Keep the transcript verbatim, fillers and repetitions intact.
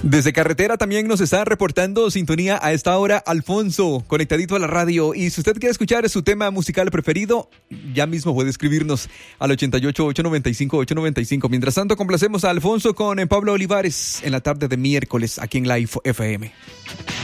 Desde carretera también nos está reportando sintonía a esta hora Alfonso, conectadito a la radio. Y si usted quiere escuchar su tema musical preferido, ya mismo puede escribirnos al ochenta y ocho, ochocientos noventa y cinco, ochocientos noventa y cinco. Mientras tanto, complacemos a Alfonso con Pablo Olivares en la tarde de miércoles aquí en Live F M.